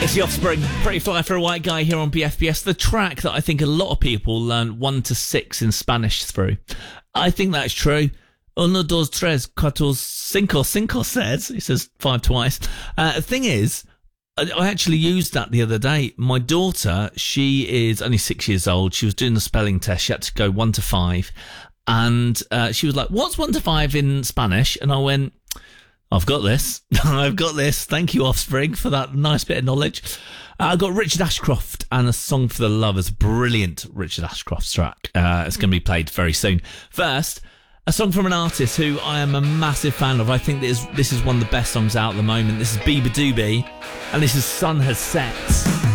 It's The Offspring, Pretty Fly for a White Guy here on BFBS, the track that I think a lot of people learn 1 to 6 in Spanish through. I think that's true. Uno, dos, tres, cuatro, cinco. Cinco says, he says 5 twice. The thing is, I actually used that the other day. My daughter, she is only 6 years old. She was doing the spelling test. She had to go 1 to 5. And she was like, what's 1 to 5 in Spanish? And I went, I've got this. I've got this. Thank you, Offspring, for that nice bit of knowledge. I got Richard Ashcroft and A Song for the Lovers. Brilliant Richard Ashcroft track. It's going to be played very soon. First, a song from an artist who I am a massive fan of. I think this is one of the best songs out at the moment. This is Biba Doobie, and this is Sun Has Set.